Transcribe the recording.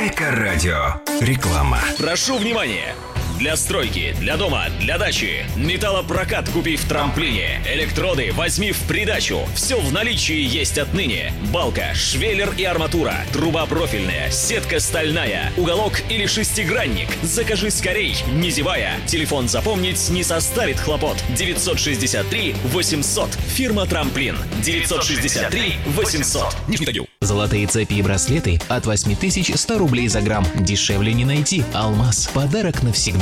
Эко-радио. Реклама. Прошу внимания! Для стройки, для дома, для дачи. Металлопрокат купи в трамплине. Электроды возьми в придачу. Все в наличии есть отныне. Балка, швеллер и арматура. Труба профильная, сетка стальная. Уголок или шестигранник. Закажи скорей, не зевая. Телефон запомнить не составит хлопот. 963 800. Фирма Трамплин. 963 800. Нижний Тагил. Золотые цепи и браслеты от 8100 рублей за грамм. Дешевле не найти. Алмаз. Подарок навсегда.